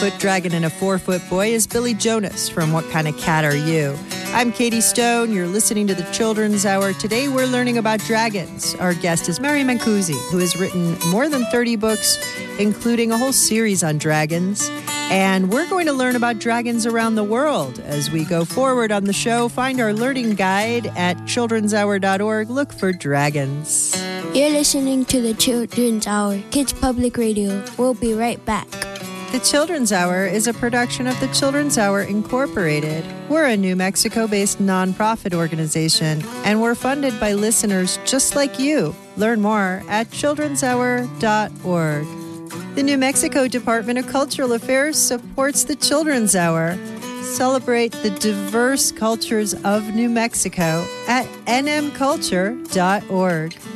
8-foot dragon and a 4-foot boy is Billy Jonas from What Kind of Cat Are You? I'm Katie Stone. You're listening to the Children's Hour. Today we're learning about dragons. Our guest is Mary Mancusi, who has written more than 30 books, including a whole series on dragons. And we're going to learn about dragons around the world. As we go forward on the show, find our learning guide at childrenshour.org. Look for dragons. You're listening to the Children's Hour, Kids Public Radio. We'll be right back. The Children's Hour is a production of the Children's Hour Incorporated. We're a New Mexico-based nonprofit organization, and we're funded by listeners just like you. Learn more at childrenshour.org. The New Mexico Department of Cultural Affairs supports the Children's Hour. Celebrate the diverse cultures of New Mexico at nmculture.org.